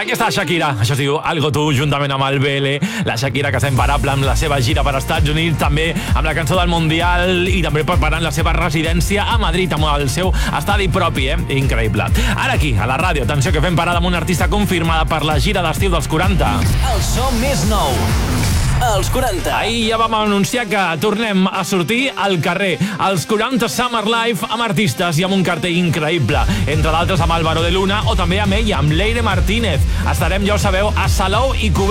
Aquí està Shakira, això es diu Algo Tu, juntament amb el BL. La Shakira, que està imparable amb la seva gira per Estats Units, també amb la cançó del Mundial i també preparant la seva residència a Madrid amb el seu estadi propi, Increïble. Ara aquí, a la ràdio, atenció, que fem parada amb una artista confirmada per la gira d'estiu dels 40. El so més nou, els 40. Ahir ja vam anunciar que tornem a sortir al carrer. Els 40 Summer Live amb artistes i amb un cartell increïble. Entre d'altres amb Álvaro de Luna o també amb ella, amb Leire Martínez. Estarem, ja ho sabeu, a Salou i Cubell.